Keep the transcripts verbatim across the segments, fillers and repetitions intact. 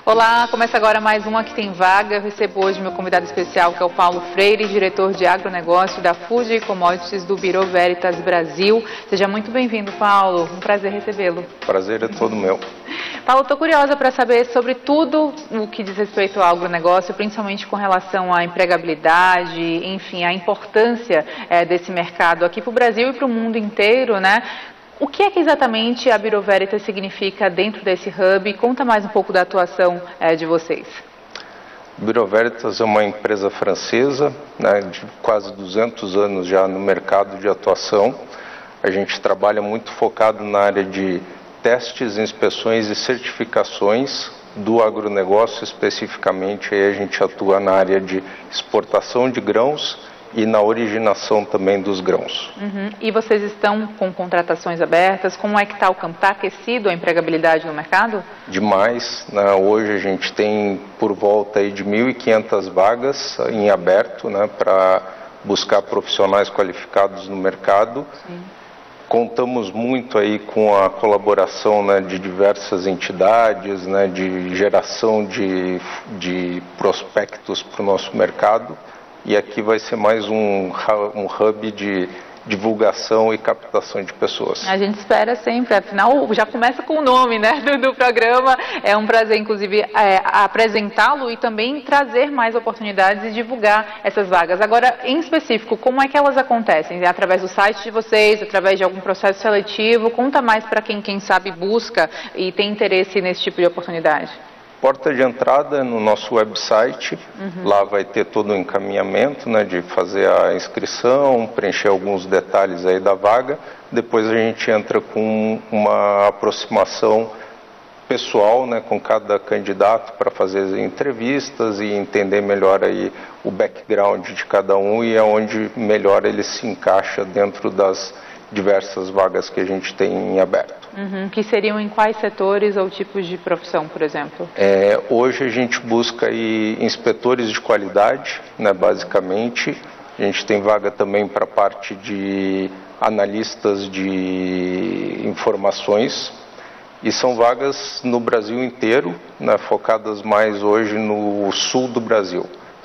Olá, começa agora mais um Aqui Tem Vaga. Eu recebo hoje meu convidado especial, que é o Paulo Freire, diretor de agronegócio da Food Commodities do Bureau Veritas Brasil. Seja muito bem-vindo, Paulo. Um prazer recebê-lo. Prazer é todo meu. Paulo, estou curiosa para saber sobre tudo o que diz respeito ao agronegócio, principalmente com relação à empregabilidade, enfim, a importância é, desse mercado aqui para o Brasil e para o mundo inteiro, né? O que é que exatamente a Bureau Veritas significa dentro desse hub? Conta mais um pouco da atuação é, de vocês. Bureau Veritas é uma empresa francesa, né, de quase duzentos anos já no mercado de atuação. A gente trabalha muito focado na área de testes, inspeções e certificações do agronegócio especificamente. Aí a gente atua na área de exportação de grãos e na originação também dos grãos. Uhum. E vocês estão com contratações abertas? Como é que está o campo? Está aquecido a empregabilidade no mercado? Demais, né? Hoje a gente tem por volta aí de mil e quinhentas vagas em aberto, né, para buscar profissionais qualificados no mercado. Sim. Contamos muito aí com a colaboração, né, de diversas entidades, né, de geração de, de prospectos para o nosso mercado. E aqui vai ser mais um, um hub de divulgação e captação de pessoas. A gente espera sempre, afinal já começa com o nome, né, do, do programa. É um prazer, inclusive, é, apresentá-lo e também trazer mais oportunidades e divulgar essas vagas. Agora, em específico, como é que elas acontecem? É através do site de vocês, através de algum processo seletivo? Conta mais para quem, quem sabe, busca e tem interesse nesse tipo de oportunidade. Porta de entrada no nosso website, uhum. Lá vai ter todo o encaminhamento, né, de fazer a inscrição, preencher alguns detalhes aí da vaga. Depois a gente entra com uma aproximação pessoal, né, com cada candidato para fazer entrevistas e entender melhor aí o background de cada um e aonde melhor ele se encaixa dentro das diversas vagas que a gente tem em aberto. Uhum. Que seriam em quais setores ou tipos de profissão, por exemplo? É, hoje a gente busca aí inspetores de qualidade, né, basicamente. A gente tem vaga também para a parte de analistas de informações. E são vagas no Brasil inteiro, né, focadas mais hoje no sul do Brasil.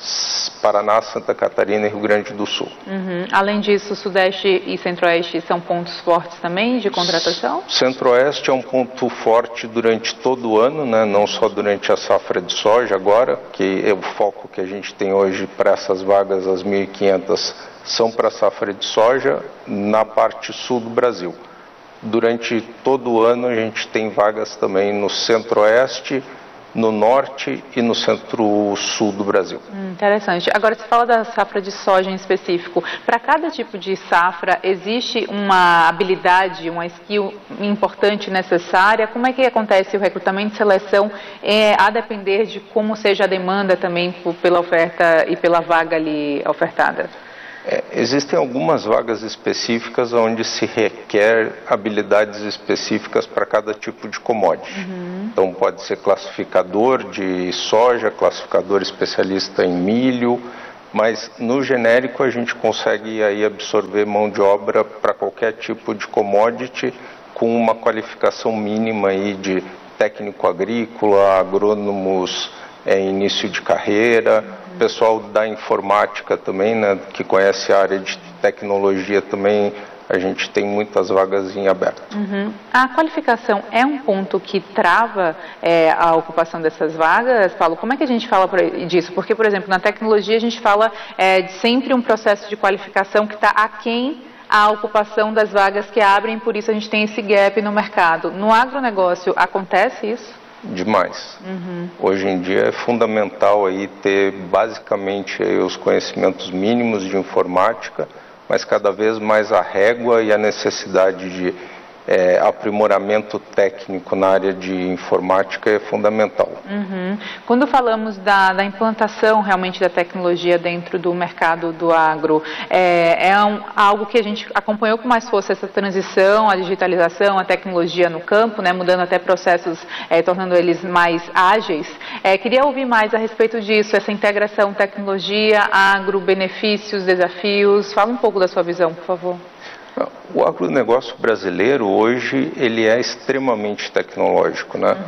Paraná, Santa Catarina e Rio Grande do Sul. Uhum. Além disso, Sudeste e Centro-Oeste são pontos fortes também de contratação? Centro-Oeste é um ponto forte durante todo o ano, né? Não só durante a safra de soja agora, que é o foco que a gente tem hoje para essas vagas, as mil e quinhentas, são para a safra de soja na parte sul do Brasil. Durante todo o ano a gente tem vagas também no Centro-Oeste, no norte e no centro-sul do Brasil. Hum, interessante. Agora, você fala da safra de soja em específico. Para cada tipo de safra, existe uma habilidade, uma skill importante necessária? Como é que acontece o recrutamento e seleção, é, a depender de como seja a demanda também por, pela oferta e pela vaga ali ofertada? É, existem algumas vagas específicas onde se requer habilidades específicas para cada tipo de commodity. Uhum. Então pode ser classificador de soja, classificador especialista em milho, mas no genérico a gente consegue aí absorver mão de obra para qualquer tipo de commodity com uma qualificação mínima aí de técnico agrícola, agrônomos em início de carreira, pessoal da informática também, né, que conhece a área de tecnologia também, a gente tem muitas vagas em aberto. Uhum. A qualificação é um ponto que trava é, a ocupação dessas vagas, Paulo? Como é que a gente fala disso? Porque, por exemplo, na tecnologia a gente fala é, de sempre um processo de qualificação que está aquém a ocupação das vagas que abrem, por isso a gente tem esse gap no mercado. No agronegócio acontece isso? Demais. Uhum. Hoje em dia é fundamental aí ter basicamente aí os conhecimentos mínimos de informática, mas cada vez mais a régua e a necessidade de é, aprimoramento técnico na área de informática é fundamental. Uhum. Quando falamos da, da implantação realmente da tecnologia dentro do mercado do agro, é, é um, algo que a gente acompanhou com mais força, essa transição, a digitalização, a tecnologia no campo, né, mudando até processos, é, tornando eles mais ágeis. É, queria ouvir mais a respeito disso, essa integração tecnologia, agro, benefícios, desafios. Fala um pouco da sua visão, por favor. O agronegócio brasileiro hoje ele é extremamente tecnológico, né? Uhum.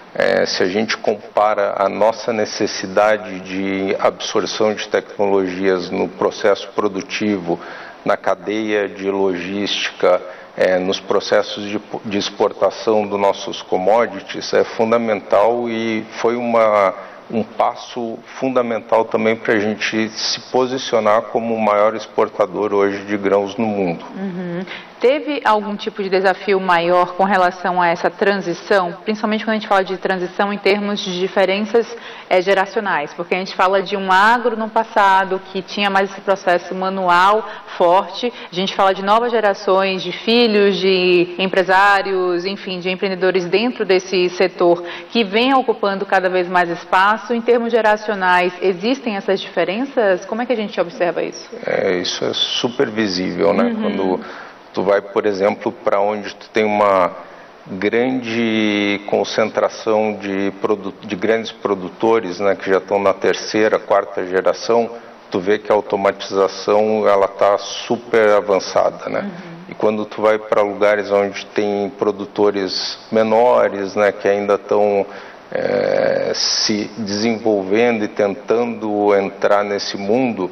É, se a gente compara a nossa necessidade de absorção de tecnologias no processo produtivo, na cadeia de logística, é, nos processos de, de exportação dos nossos commodities, é fundamental e foi uma, um passo fundamental também para a gente se posicionar como o maior exportador hoje de grãos no mundo. Uhum. Teve algum tipo de desafio maior com relação a essa transição, principalmente quando a gente fala de transição em termos de diferenças é, geracionais, porque a gente fala de um agro no passado que tinha mais esse processo manual forte, a gente fala de novas gerações de filhos, de empresários, enfim, de empreendedores dentro desse setor que vem ocupando cada vez mais espaço. Em termos geracionais, existem essas diferenças? Como é que a gente observa isso? É, isso é super visível, né? Uhum. Quando tu vai, por exemplo, para onde tu tem uma grande concentração de, produ de grandes produtores, né, que já estão na terceira, quarta geração, tu vê que a automatização ela está super avançada, né? Uhum. E quando tu vai para lugares onde tem produtores menores, né, que ainda estão é, se desenvolvendo e tentando entrar nesse mundo,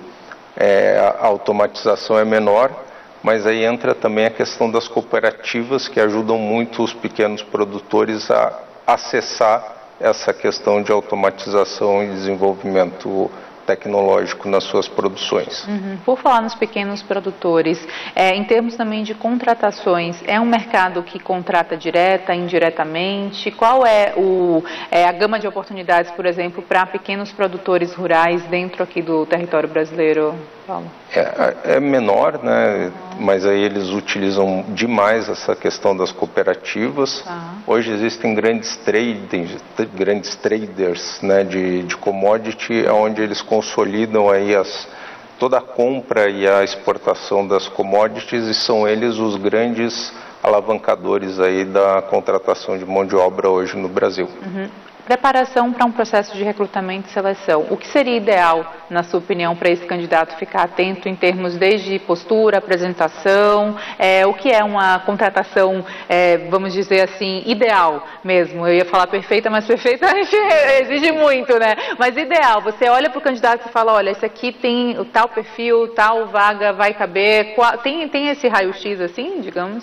é, a automatização é menor. Mas aí entra também a questão das cooperativas que ajudam muito os pequenos produtores a acessar essa questão de automatização e desenvolvimento tecnológico nas suas produções. Uhum. Por falar nos pequenos produtores, é, em termos também de contratações, é um mercado que contrata direta, indiretamente? Qual é, o, é a gama de oportunidades, por exemplo, para pequenos produtores rurais dentro aqui do território brasileiro, Paulo? É, é menor, né? Mas aí eles utilizam demais essa questão das cooperativas. Ah. Hoje existem grandes traders, grandes traders, né, de, de commodity, onde eles consolidam aí as, toda a compra e a exportação das commodities e são eles os grandes alavancadores aí da contratação de mão de obra hoje no Brasil. Uhum. Preparação para um processo de recrutamento e seleção. O que seria ideal, na sua opinião, para esse candidato ficar atento em termos desde postura, apresentação, é, o que é uma contratação, é, vamos dizer assim, ideal mesmo? Eu ia falar perfeita, mas perfeita exige muito, né? Mas ideal, você olha para o candidato e fala, olha, esse aqui tem o tal perfil, tal vaga vai caber, qual, tem, tem esse raio-x assim, digamos?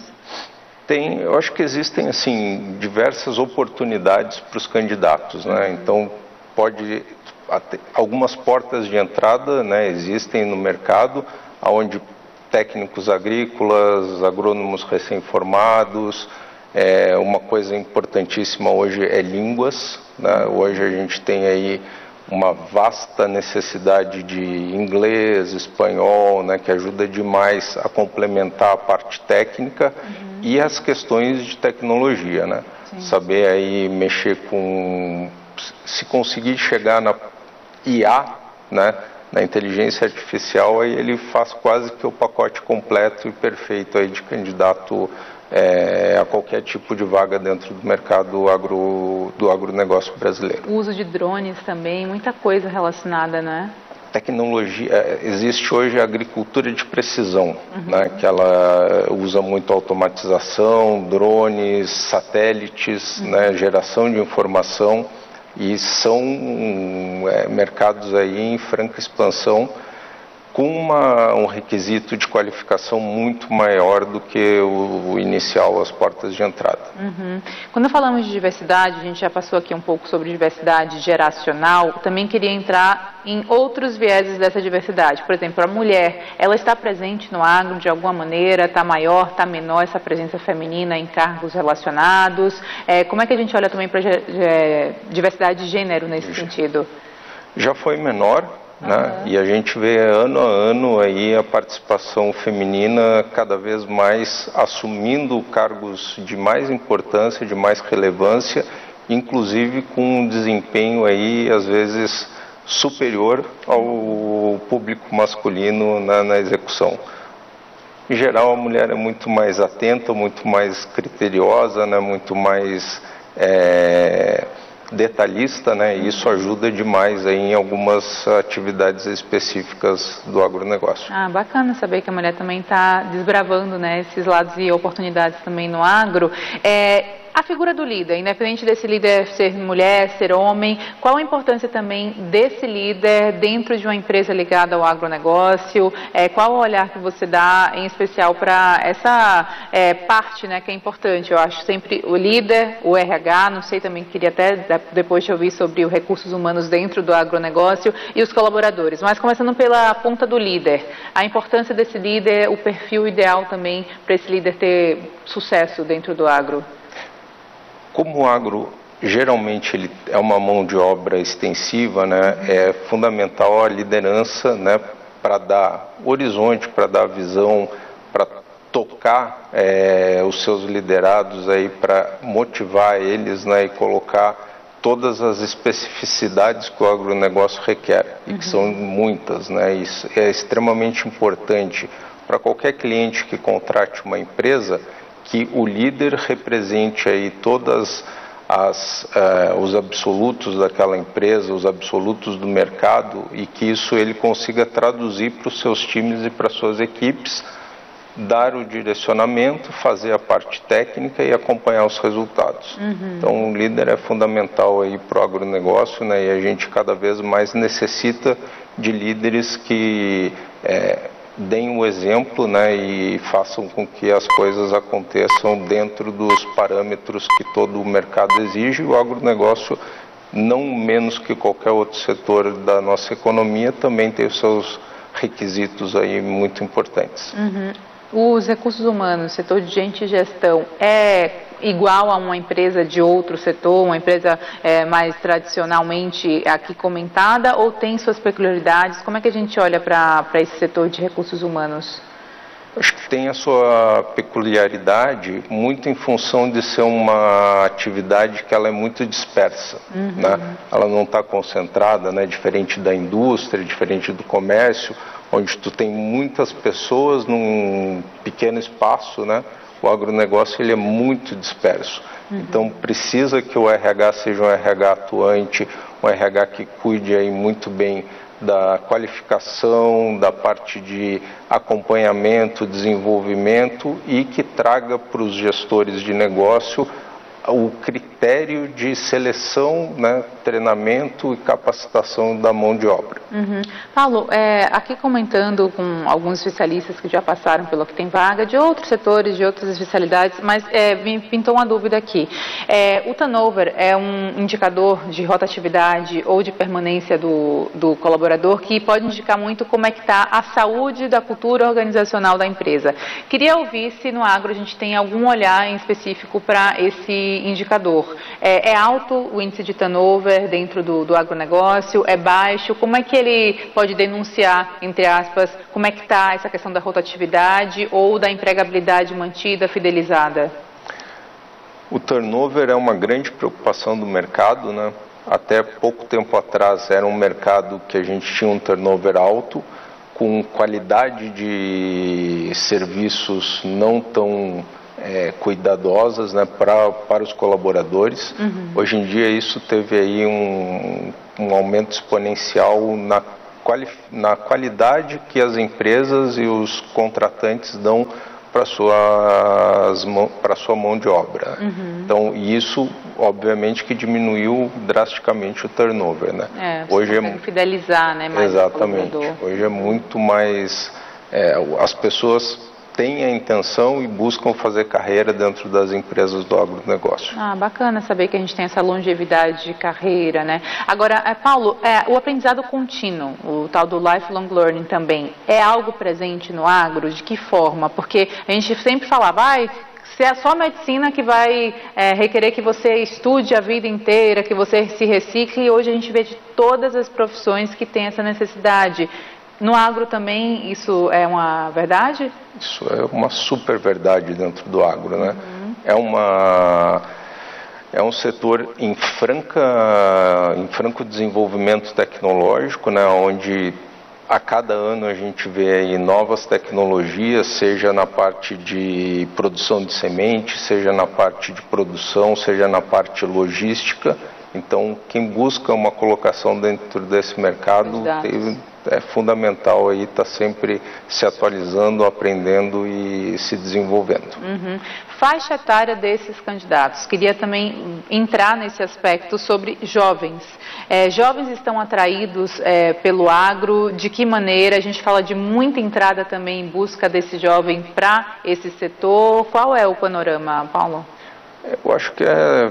Tem, eu acho que existem assim diversas oportunidades para os candidatos, né? Então pode algumas portas de entrada, né, existem no mercado, onde técnicos agrícolas, agrônomos recém-formados, é, uma coisa importantíssima hoje é línguas, né? Hoje a gente tem aí uma vasta necessidade de inglês, espanhol, né, que ajuda demais a complementar a parte técnica uhum. e as questões de tecnologia, né? Sim. Saber aí mexer com, se conseguir chegar na I A, né, na inteligência artificial, aí ele faz quase que o pacote completo e perfeito aí de candidato É, a qualquer tipo de vaga dentro do mercado agro, do agronegócio brasileiro. O uso de drones também, muita coisa relacionada, né? Tecnologia, existe hoje a agricultura de precisão, uhum. né, que ela usa muito automatização, drones, satélites, uhum. né, geração de informação, e são é, mercados aí em franca expansão, com uma, um requisito de qualificação muito maior do que o, o inicial, as portas de entrada. Uhum. Quando falamos de diversidade, a gente já passou aqui um pouco sobre diversidade geracional, também queria entrar em outros vieses dessa diversidade. Por exemplo, a mulher, ela está presente no agro de alguma maneira, está maior, está menor essa presença feminina em cargos relacionados? É, como é que a gente olha também para a diversidade de gênero nesse já, sentido? Já foi menor. Né? Uhum. E a gente vê ano a ano aí a participação feminina cada vez mais assumindo cargos de mais importância, de mais relevância, inclusive com um desempenho aí às vezes superior ao público masculino na, na execução. Em geral, a mulher é muito mais atenta, muito mais criteriosa, né? Muito mais é, detalhista, né? E isso ajuda demais aí em algumas atividades específicas do agronegócio. Ah, bacana saber que a mulher também está desbravando, né, esses lados e oportunidades também no agro. É, a figura do líder, independente desse líder ser mulher, ser homem, qual a importância também desse líder dentro de uma empresa ligada ao agronegócio? É, qual o olhar que você dá, em especial, para essa é, parte, né, que é importante? Eu acho sempre o líder, o R H, não sei, também queria até depois te ouvir sobre os recursos humanos dentro do agronegócio e os colaboradores, mas começando pela ponta do líder, a importância desse líder, o perfil ideal também para esse líder ter sucesso dentro do agro. Como o agro geralmente ele é uma mão de obra extensiva, né, é fundamental a liderança, né, para dar horizonte, para dar visão, para tocar é, os seus liderados aí, para motivar eles, né, e colocar todas as especificidades que o agronegócio requer, e que são muitas, né, isso é extremamente importante para qualquer cliente que contrate uma empresa, que o líder represente aí todas as, uh, os absolutos daquela empresa, os absolutos do mercado, e que isso ele consiga traduzir para os seus times e para as suas equipes, dar o direcionamento, fazer a parte técnica e acompanhar os resultados. Uhum. Então o líder é fundamental aí para o agronegócio, né, e a gente cada vez mais necessita de líderes que é, deem o exemplo, né, e façam com que as coisas aconteçam dentro dos parâmetros que todo o mercado exige. O agronegócio, não menos que qualquer outro setor da nossa economia, também tem os seus requisitos aí muito importantes. Uhum. Os recursos humanos, setor de gente e gestão, é igual a uma empresa de outro setor, uma empresa é, mais tradicionalmente aqui comentada, ou tem suas peculiaridades? Como é que a gente olha para esse setor de recursos humanos? Acho que tem a sua peculiaridade muito em função de ser uma atividade que ela é muito dispersa, uhum. né? Ela não está concentrada, né? Diferente da indústria, diferente do comércio, onde tu tem muitas pessoas num pequeno espaço, né? O agronegócio ele é muito disperso. Uhum. Então precisa que o R H seja um R H atuante, um R H que cuide aí muito bem da qualificação, da parte de acompanhamento, desenvolvimento, e que traga para os gestores de negócio o critério de seleção, né, treinamento e capacitação da mão de obra. Uhum. Paulo, é, aqui comentando com alguns especialistas que já passaram pelo Que Tem Vaga, de outros setores, de outras especialidades, mas é, me pintou uma dúvida aqui. É, o turnover é um indicador de rotatividade ou de permanência do, do colaborador que pode indicar muito como é que está a saúde da cultura organizacional da empresa. Queria ouvir se no agro a gente tem algum olhar em específico para esse indicador. É, é alto o índice de turnover dentro do, do agronegócio? É baixo? Como é que ele pode denunciar, entre aspas, como é que está essa questão da rotatividade ou da empregabilidade mantida, fidelizada? O turnover é uma grande preocupação do mercado, né? Até pouco tempo atrás era um mercado que a gente tinha um turnover alto, com qualidade de serviços não tão É, cuidadosas, né, pra, para os colaboradores. Uhum. Hoje em dia isso teve aí um, um aumento exponencial na, quali, na qualidade que as empresas e os contratantes dão para suas para sua mão de obra. Uhum. Então isso obviamente que diminuiu drasticamente o turnover, né? É, hoje é fidelizar, né? Mais exatamente. Hoje é muito mais é, as pessoas têm a intenção e buscam fazer carreira dentro das empresas do agronegócio. Ah, bacana saber que a gente tem essa longevidade de carreira, né? Agora, é, Paulo, é, o aprendizado contínuo, o tal do lifelong learning também, é algo presente no agro? De que forma? Porque a gente sempre falava, vai, se é só a medicina que vai é, requerer que você estude a vida inteira, que você se recicle, e hoje a gente vê de todas as profissões que tem essa necessidade. No agro também isso é uma verdade? Isso é uma super verdade dentro do agro, né? Uhum. É uma é um setor em franca em franco desenvolvimento tecnológico, né? Onde a cada ano a gente vê aí novas tecnologias, seja na parte de produção de semente, seja na parte de produção, seja na parte logística. Então, quem busca uma colocação dentro desse mercado tem, é fundamental aí estar sempre se atualizando, aprendendo e se desenvolvendo. Uhum. Faixa etária desses candidatos. Queria também entrar nesse aspecto sobre jovens. É, jovens estão atraídos é, pelo agro, de que maneira? A gente fala de muita entrada também em busca desse jovem para esse setor. Qual é o panorama, Paulo? Eu acho que é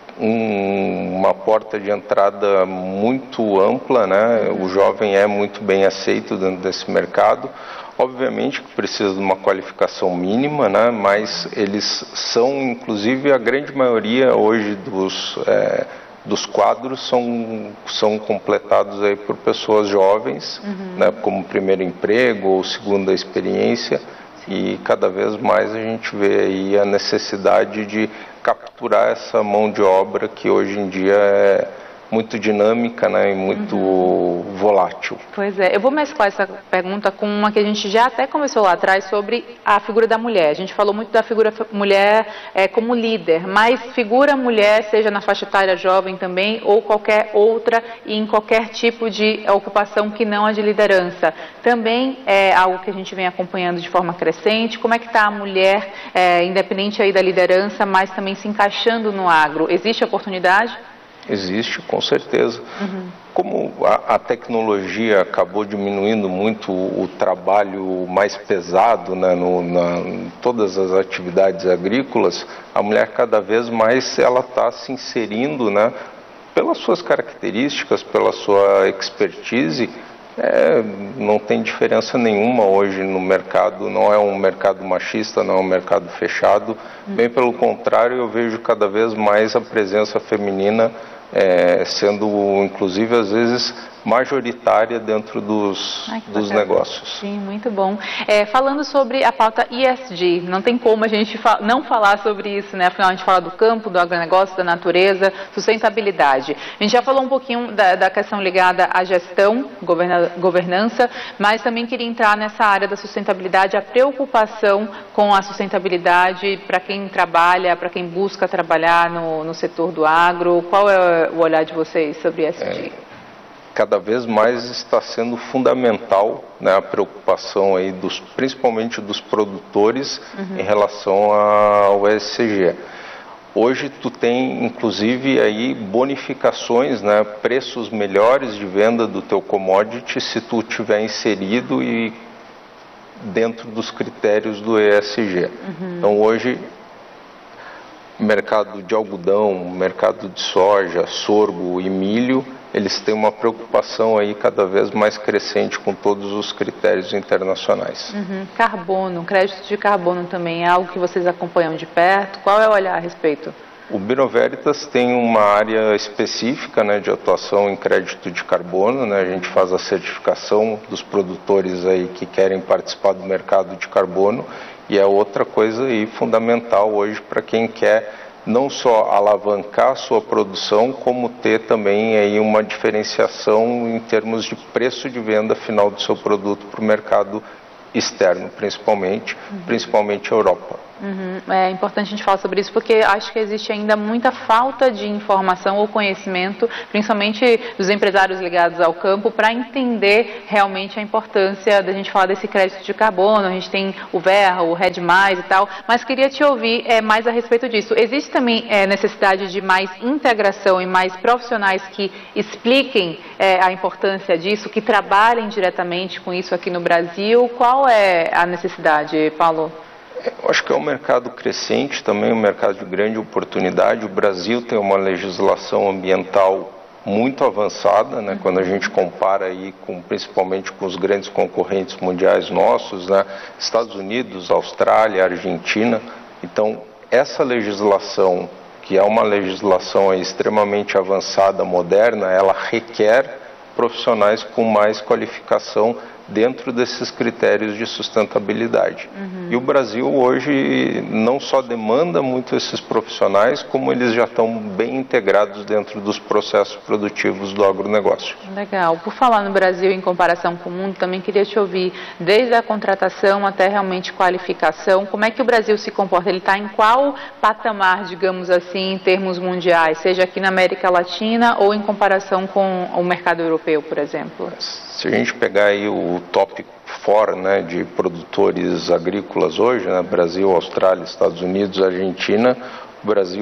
um, uma porta de entrada muito ampla, né? O jovem é muito bem aceito dentro desse mercado. Obviamente que precisa de uma qualificação mínima, né? Mas eles são, inclusive, a grande maioria hoje dos, é, dos quadros são, são completados aí por pessoas jovens, uhum. né? Como primeiro emprego ou segunda experiência. E cada vez mais a gente vê aí a necessidade de capturar essa mão de obra que hoje em dia é muito dinâmica, né, e muito uhum. volátil. Pois é, eu vou mesclar essa pergunta com uma que a gente já até conversou lá atrás sobre a figura da mulher. A gente falou muito da figura mulher é, como líder, mas figura mulher, seja na faixa etária jovem também, ou qualquer outra, e em qualquer tipo de ocupação que não a de liderança. Também é algo que a gente vem acompanhando de forma crescente. Como é que está a mulher, é, independente aí da liderança, mas também se encaixando no agro? Existe oportunidade? Existe, com certeza. Uhum. Como a, a tecnologia acabou diminuindo muito o, o trabalho mais pesado, né, no, na, em todas as atividades agrícolas, a mulher cada vez mais ela está se inserindo, né, pelas suas características, pela sua expertise. É, não tem diferença nenhuma hoje no mercado, não é um mercado machista, não é um mercado fechado. Uhum. Bem pelo contrário, eu vejo cada vez mais a presença feminina É, sendo, inclusive, às vezes, majoritária dentro dos, Ai, dos negócios. Sim, muito bom. É, falando sobre a pauta E S G, não tem como a gente fa não falar sobre isso, né? Afinal, a gente fala do campo, do agronegócio, da natureza, sustentabilidade. A gente já falou um pouquinho da, da questão ligada à gestão, governa governança, mas também queria entrar nessa área da sustentabilidade, a preocupação com a sustentabilidade para quem trabalha, para quem busca trabalhar no, no setor do agro. Qual é o olhar de vocês sobre E S G? É. Cada vez mais está sendo fundamental, né, a preocupação aí dos, principalmente dos produtores, uhum. em relação ao E S G. Hoje tu tem, inclusive, aí bonificações, né, preços melhores de venda do teu commodity se tu tiver inserido e dentro dos critérios do E S G. Uhum. Então hoje, mercado de algodão, mercado de soja, sorgo e milho, eles têm uma preocupação aí cada vez mais crescente com todos os critérios internacionais. Uhum. Carbono, crédito de carbono também é algo que vocês acompanham de perto? Qual é o olhar a respeito? O Bureau Veritas tem uma área específica, né, de atuação em crédito de carbono, né? A gente faz a certificação dos produtores aí que querem participar do mercado de carbono, e é outra coisa aí fundamental hoje para quem quer não só alavancar a sua produção, como ter também aí uma diferenciação em termos de preço de venda final do seu produto para o mercado externo, principalmente, uhum. principalmente a Europa. Uhum. É importante a gente falar sobre isso porque acho que existe ainda muita falta de informação ou conhecimento, principalmente dos empresários ligados ao campo, para entender realmente a importância da gente falar desse crédito de carbono. A gente tem o Verra, o Red Mais e tal, mas queria te ouvir é, mais a respeito disso. Existe também é, necessidade de mais integração e mais profissionais que expliquem é, a importância disso, que trabalhem diretamente com isso aqui no Brasil? Qual é a necessidade, Paulo? Eu acho que é um mercado crescente, também um mercado de grande oportunidade. O Brasil tem uma legislação ambiental muito avançada, né? Quando a gente compara aí com, principalmente com os grandes concorrentes mundiais nossos, né? Estados Unidos, Austrália, Argentina. Então, essa legislação, que é uma legislação aí extremamente avançada, moderna, ela requer profissionais com mais qualificação dentro desses critérios de sustentabilidade. Uhum. E o Brasil hoje não só demanda muito esses profissionais, como eles já estão bem integrados dentro dos processos produtivos do agronegócio. Legal. Por falar no Brasil em comparação com o mundo, também queria te ouvir, desde a contratação até realmente qualificação, como é que o Brasil se comporta? Ele está em qual patamar, digamos assim, em termos mundiais, seja aqui na América Latina ou em comparação com o mercado europeu, por exemplo? Se a gente pegar aí o top quatro, né, de produtores agrícolas hoje, né, Brasil, Austrália, Estados Unidos, Argentina, o Brasil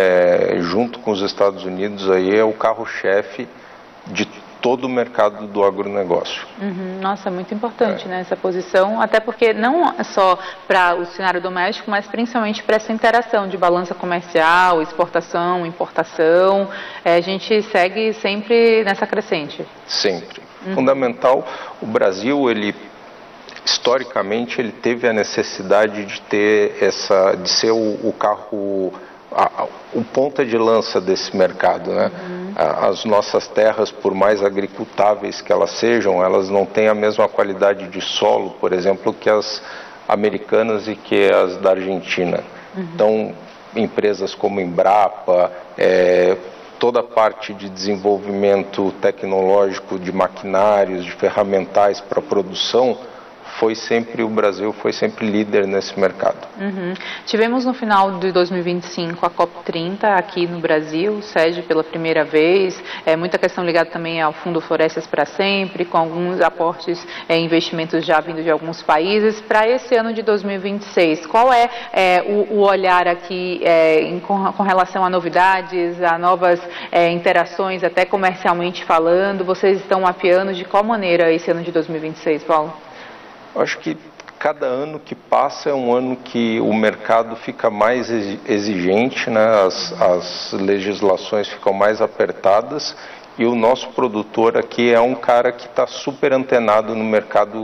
é, junto com os Estados Unidos, aí é o carro-chefe de todo o mercado do agronegócio. Uhum, nossa, muito importante, é. né, essa posição, até porque não só para o cenário doméstico, mas principalmente para essa interação de balança comercial, exportação, importação, é, a gente segue sempre nessa crescente. Sempre. Uhum. Fundamental, o Brasil, ele historicamente, ele teve a necessidade de ter essa, de ser o, o carro, a, a, o ponta de lança desse mercado, né? Uhum. As nossas terras, por mais agricultáveis que elas sejam, elas não têm a mesma qualidade de solo, por exemplo, que as americanas e que as da Argentina. Uhum. Então, empresas como Embrapa, é, toda a parte de desenvolvimento tecnológico de maquinários, de ferramentais para produção, foi sempre, o Brasil foi sempre líder nesse mercado. Uhum. Tivemos no final de dois mil e vinte e cinco a COP trinta aqui no Brasil, sede pela primeira vez, é, muita questão ligada também ao Fundo Florestas para Sempre, com alguns aportes, é, investimentos já vindo de alguns países. Para esse ano de dois mil e vinte e seis, qual é, é o, o olhar aqui é, em, com, com relação a novidades, a novas é, interações, até comercialmente falando? Vocês estão mapeando de qual maneira esse ano de dois mil e vinte e seis, Paulo? Eu acho que cada ano que passa é um ano que o mercado fica mais exigente, né? as, as legislações ficam mais apertadas e o nosso produtor aqui é um cara que está super antenado no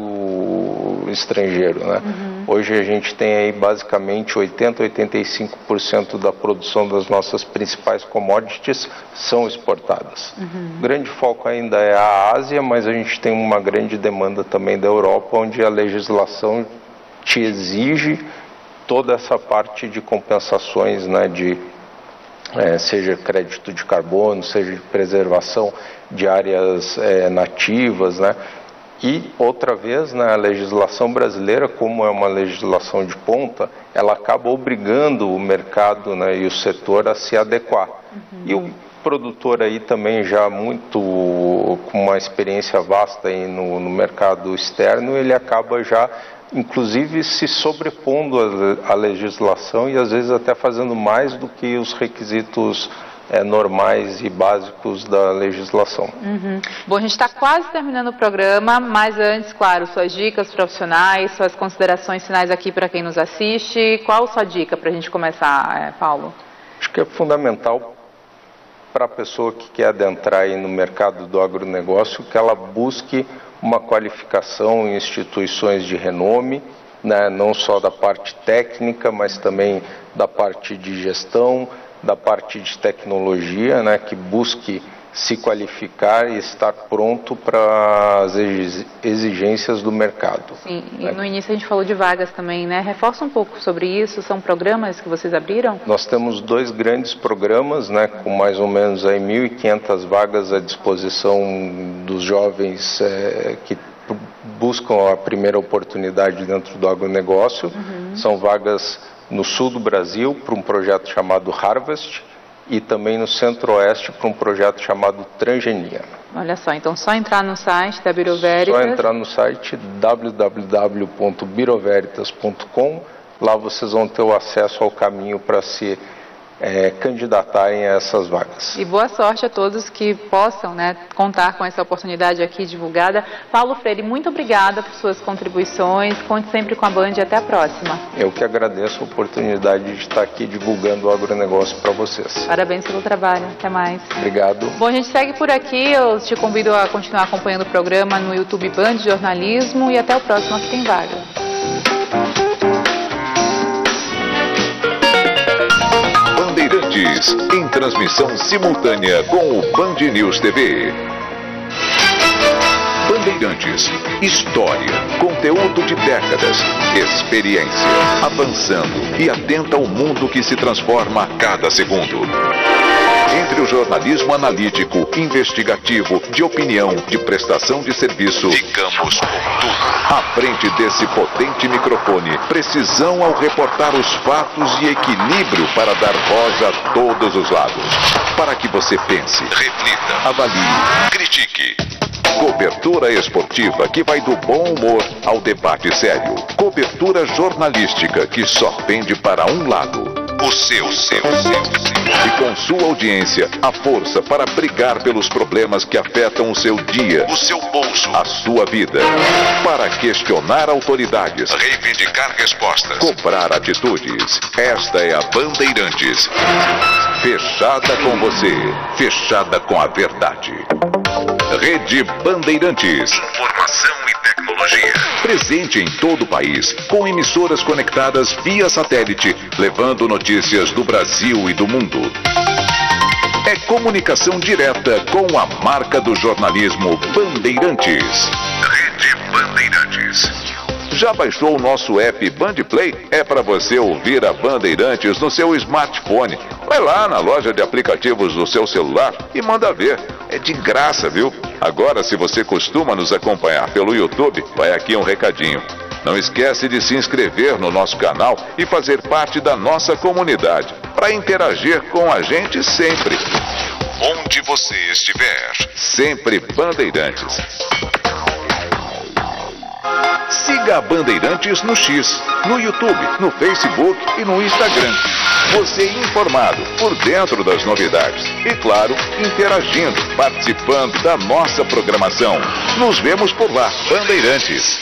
mercado estrangeiro, né? Uhum. Hoje a gente tem aí basicamente oitenta, oitenta e cinco por cento da produção das nossas principais commodities são exportadas. Uhum. O grande foco ainda é a Ásia, mas a gente tem uma grande demanda também da Europa, onde a legislação te exige toda essa parte de compensações, né, de É, seja crédito de carbono, seja de preservação de áreas é, nativas, né? E, outra vez, né, a legislação brasileira, como é uma legislação de ponta, ela acaba obrigando o mercado, né, e o setor a se adequar. Uhum. E o produtor aí também já muito, com uma experiência vasta aí no, no mercado externo, ele acaba já inclusive se sobrepondo à legislação e às vezes até fazendo mais do que os requisitos é, normais e básicos da legislação. Uhum. Bom, a gente está quase terminando o programa, mas antes, claro, suas dicas profissionais, suas considerações finais aqui para quem nos assiste. Qual a sua dica para a gente começar, Paulo? Acho que é fundamental para a pessoa que quer adentrar aí no mercado do agronegócio que ela busque uma qualificação em instituições de renome, né, não só da parte técnica, mas também da parte de gestão, da parte de tecnologia, né, que busque se qualificar e estar pronto para as exigências do mercado. Sim, e né? No início a gente falou de vagas também, né? Reforça um pouco sobre isso, são programas que vocês abriram? Nós temos dois grandes programas, né, com mais ou menos aí mil e quinhentas vagas à disposição dos jovens é, que buscam a primeira oportunidade dentro do agronegócio. Uhum. São vagas no sul do Brasil para um projeto chamado Harvest, e também no Centro-Oeste para um projeto chamado Transgenia. Olha só, então só entrar no site da Bureau Veritas. Só entrar no site w w w ponto bureau veritas ponto com, lá vocês vão ter o acesso ao caminho para se é, candidatarem a essas vagas. E boa sorte a todos que possam, né, contar com essa oportunidade aqui divulgada. Paulo Freire, muito obrigada por suas contribuições, conte sempre com a Band e até a próxima. Eu que agradeço a oportunidade de estar aqui divulgando o agronegócio para vocês. Parabéns pelo trabalho, até mais. Obrigado. Bom, a gente segue por aqui, eu te convido a continuar acompanhando o programa no YouTube Band Jornalismo e até o próximo Aqui Tem Vaga. Bandeirantes, em transmissão simultânea com o Band News T V. Bandeirantes. História, conteúdo de décadas, experiência, avançando e atenta ao mundo que se transforma a cada segundo. Entre o jornalismo analítico, investigativo, de opinião, de prestação de serviço, ficamos com tudo. À frente desse potente microfone, precisão ao reportar os fatos e equilíbrio para dar voz a todos os lados. Para que você pense, reflita, avalie, critique. Cobertura esportiva que vai do bom humor ao debate sério. Cobertura jornalística que só pende para um lado. O seu, seu, seu, seu. E com sua audiência, a força para brigar pelos problemas que afetam o seu dia, o seu bolso, a sua vida. Para questionar autoridades, reivindicar respostas, cobrar atitudes. Esta é a Bandeirantes. Fechada com você, fechada com a verdade. Rede Bandeirantes. Informação e tecnologia. Presente em todo o país, com emissoras conectadas via satélite, levando notícias do Brasil e do mundo. É comunicação direta com a marca do jornalismo Bandeirantes. Rede Bandeirantes. Já baixou o nosso app Bandplay? É para você ouvir a Bandeirantes no seu smartphone. Vai lá na loja de aplicativos do seu celular e manda ver. É de graça, viu? Agora, se você costuma nos acompanhar pelo YouTube, vai aqui um recadinho. Não esquece de se inscrever no nosso canal e fazer parte da nossa comunidade, para interagir com a gente sempre. Onde você estiver, sempre Bandeirantes. Siga a Bandeirantes no X, no YouTube, no Facebook e no Instagram. Você informado, por dentro das novidades. E claro, interagindo, participando da nossa programação. Nos vemos por lá, Bandeirantes.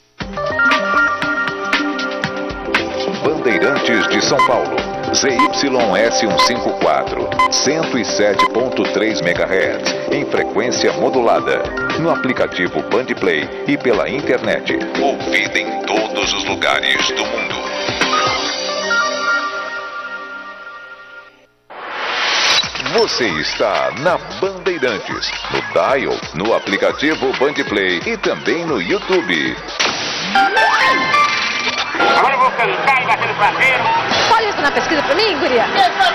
Bandeirantes de São Paulo. Z Y S cento e cinquenta e quatro, cento e sete ponto três megahertz, em frequência modulada, no aplicativo Bandplay e pela internet, ouvida em todos os lugares do mundo. Você está na Bandeirantes, no Dial, no aplicativo Bandplay e também no YouTube. Agora eu vou cantar e bater no parceiro. Pode responder a pesquisa pra mim, guria?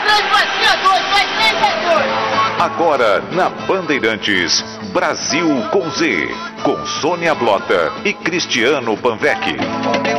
Agora, na Bandeirantes, Brasil com Z, com Sônia Blota e Cristiano Panvec.